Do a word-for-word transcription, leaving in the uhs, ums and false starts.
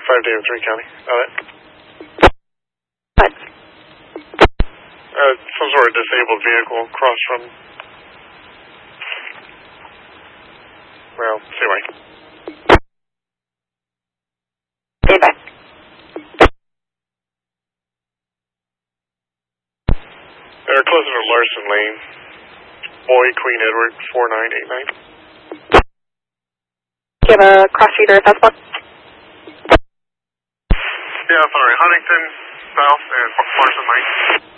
five David, three County. Got it. What? Uh, some sort of disabled vehicle across from... Well, see why. Stay back. They're closer to Larson Lane. Boy, Queen Edward, four nine eight nine. Do you have a cross street or a fast block? Yeah, sorry. Huntington, South, and Larson Lane.